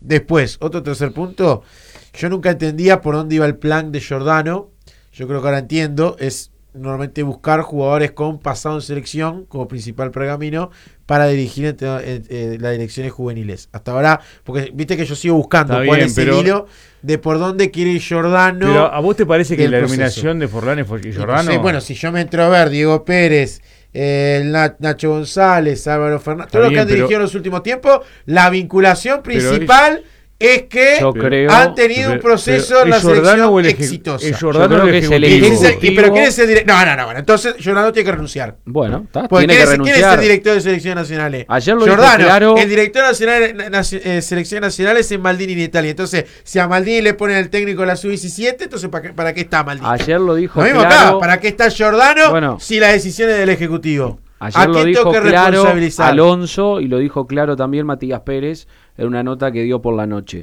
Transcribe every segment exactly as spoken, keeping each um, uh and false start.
Después, otro tercer punto, yo nunca entendía por dónde iba el plan de Giordano. Yo creo que ahora entiendo, es normalmente buscar jugadores con pasado en selección como principal pergamino para dirigir entre, eh, eh, las direcciones juveniles. Hasta ahora, porque viste que yo sigo buscando Está cuál bien, es pero, el hilo de por dónde quiere ir Giordano. Pero ¿a vos te parece que la proceso. eliminación de Forlán es porque Giordano? No sé, bueno, si yo me entro a ver Diego Pérez, eh, Nacho González, Álvaro Fernández, todos los que han dirigido en los últimos tiempos, la vinculación principal es que yo creo, han tenido pero, un proceso pero, en la selección eje, exitosa. Es Giordano yo creo el que es el ejecutivo. ejecutivo. ¿Pero quién es el director? No, no, no, bueno, entonces Giordano tiene que renunciar. Bueno, está, Porque tiene que ¿quién, es, renunciar. ¿quién es el director de selecciones nacionales? Ayer lo Giordano, dijo claro. El director nacional de selecciones nacionales es Maldini en Italia. Entonces, si a Maldini le ponen el técnico de la sub diecisiete, entonces ¿para qué, ¿para qué está Maldini? Ayer lo dijo Lo mismo claro. acá, ¿para qué está Giordano bueno, si la decisión es del Ejecutivo? Ayer ¿A lo quién dijo tengo que claro responsabilizar? Alonso y lo dijo claro también Matías Pérez en una nota que dio por la noche.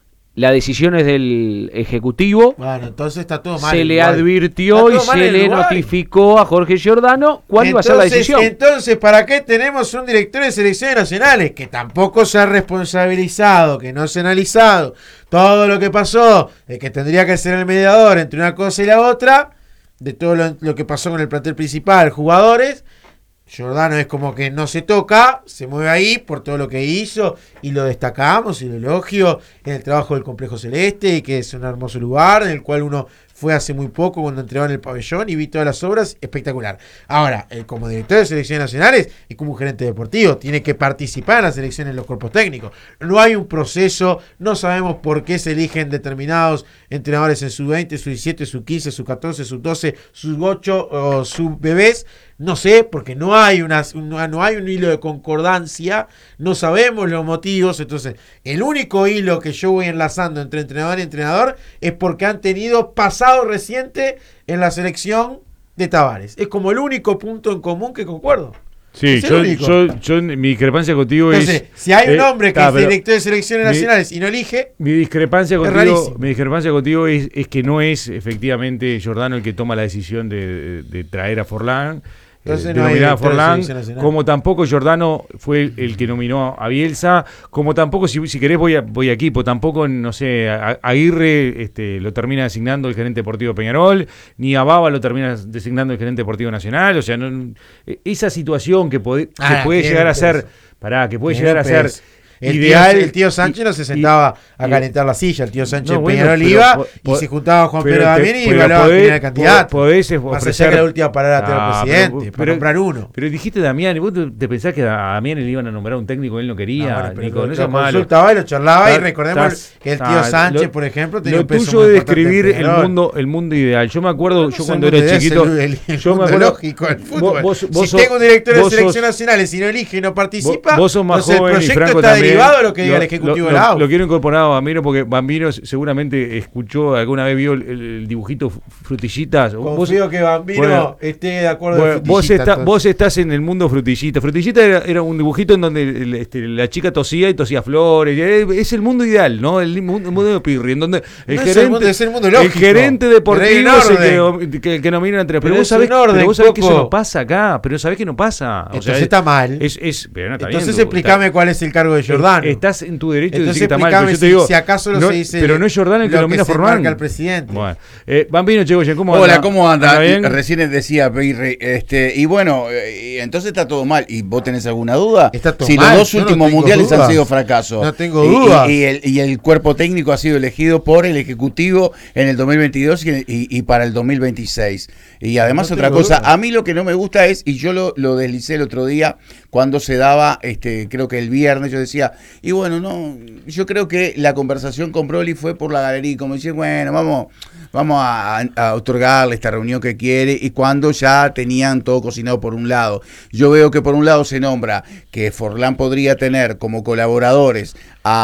La decisión es del Ejecutivo. Bueno, entonces está todo mal. Se le Uruguay. advirtió y se le Uruguay. notificó a Jorge Giordano cuál entonces, iba a ser la decisión. Entonces, ¿para qué tenemos un director de selecciones nacionales que tampoco se ha responsabilizado, que no se ha analizado todo lo que pasó, de que tendría que ser el mediador entre una cosa y la otra, de todo lo, lo que pasó con el plantel principal, jugadores? Giordano es como que no se toca, se mueve ahí por todo lo que hizo y lo destacamos y lo elogio en el trabajo del Complejo Celeste, y que es un hermoso lugar en el cual uno fue hace muy poco cuando entregaron el pabellón y vi todas las obras, espectacular. Ahora, él como director de selecciones nacionales y como un gerente deportivo tiene que participar en las selecciones en los cuerpos técnicos. No hay un proceso, no sabemos por qué se eligen determinados entrenadores en sub veinte, sub diecisiete, sub quince, sub catorce, sub doce, sub ocho o sub bebés. No sé, porque no hay, una, no hay un hilo de concordancia, no sabemos los motivos. Entonces, el único hilo que yo voy enlazando entre entrenador y entrenador es porque han tenido pasado reciente en la selección de Tavares. Es como el único punto en común que concuerdo. Sí, yo, yo, yo, mi discrepancia contigo Entonces, es... si hay un eh, hombre que ah, es director de selecciones mi, nacionales y no elige... Mi discrepancia es contigo, rarísimo. mi discrepancia contigo es, es que no es efectivamente Giordano el que toma la decisión de, de, de traer a Forlán. Entonces Eh, no hay denominar a director de Forlán, selección nacional. como tampoco Giordano fue el, el que nominó a Bielsa, como tampoco, si, si querés voy a, voy a equipo, tampoco, no sé, a, a Aguirre este, lo termina designando el gerente deportivo Peñarol, ni a Baba lo termina designando el gerente deportivo nacional. O sea, no, esa situación que, puede, que Ah, puede llegar a ser, pará, que puede llegar a ser... El ideal. Tío, el tío Sánchez no se sentaba y, a calentar la silla. El tío Sánchez no, bueno, Peñarol pero, iba po, y se juntaba Juan pero Pedro Damián y evaluaba quién era el candidato. Podés Más allá que la última palabra ah, del presidente, pero, para pero, nombrar uno. Pero dijiste Damián, y vos te, te pensás que a Damián le iban a nombrar un técnico que él no quería. No, bueno, Nico, lo, no lo es malo. consultaba y lo charlaba, Ta, y recordemos tas, que el tío ta, Sánchez, lo, por ejemplo, tenía lo un peso tuyo muy de importante describir en el Peñarol. mundo, el mundo ideal. Yo me acuerdo, no, yo no cuando el era chiquito, el, el, el yo me mundo acuerdo, lógico del fútbol. Vos, vos, si vos tengo un director de sos, selecciones nacionales y no elige y no participa, vos, vos sos más entonces joven, el proyecto y Franco está también, derivado de lo que diga lo, el Ejecutivo lo, de la lo, A U. lo quiero incorporar a Bambino porque Bambino seguramente escuchó, alguna vez vio el, el dibujito Frutillitas. Confío vos, que Bambino bueno, esté de acuerdo bueno, de vos, está, entonces. vos estás en el mundo Frutillita. Frutillita era, era un dibujito en donde el, este, la chica tosía y tosía flores. Es el mundo ideal, ¿no? El mundo, el mundo de Pirri, en donde el no gerente, es el mundo, es el mundo lógico, el gerente deportivo es el que, que, que nomina entre. Pero, pero vos sabés, orden, pero vos sabés que eso no pasa acá. Pero sabés que no pasa. O entonces sea, está mal. Es, es, pero no está entonces bien, explícame está, cuál es el cargo de Giordano. Estás en tu derecho de entonces decir que está mal. Pero yo si, te digo, si acaso lo no, se dice. Pero no es Giordano el que nomina a Forlán. al presidente. Bueno, eh, Bambino, Chegoyen, ¿cómo anda? Hola, ¿cómo anda? anda Recién decía Pirri, este, y bueno, eh, entonces está todo mal. ¿Y vos tenés alguna duda? Está todo si mal. los dos Yo últimos no mundiales dudas. han sido fracasos. No tengo dudas. Y, y, y, el, y el cuerpo técnico ha sido elegido por el Ejecutivo en el dos mil veintidós y, y, y para el dos mil veintiséis. Y además no otra cosa, dudas. A mí lo que no me gusta es, y yo lo, lo deslicé el otro día, cuando se daba, este, creo que el viernes, yo decía, y bueno, no, yo creo que la conversación con Broly fue por la galería, como decía, bueno, vamos, vamos a, a otorgarle esta reunión que quiere, y cuando ya tenían todo cocinado por un lado. Yo veo que por un lado se nombra que Forlán podría tener como colaboradores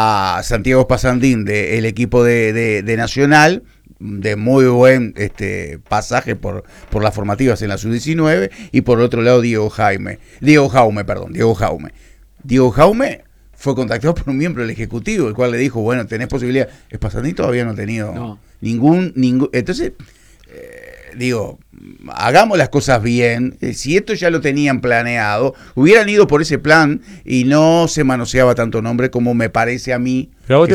a Santiago Pasandín del equipo de, de, de Nacional, de muy buen este pasaje por, por las formativas en la sub diecinueve, y por otro lado Diego Jaime, Diego Jaume, perdón, Diego Jaume. Diego Jaume fue contactado por un miembro del Ejecutivo, el cual le dijo, bueno, tenés posibilidad. Pasandín todavía no ha tenido no. ningún, ningún, entonces eh, digo, hagamos las cosas bien. Si esto ya lo tenían planeado, hubieran ido por ese plan y no se manoseaba tanto nombre como me parece a mí. Pero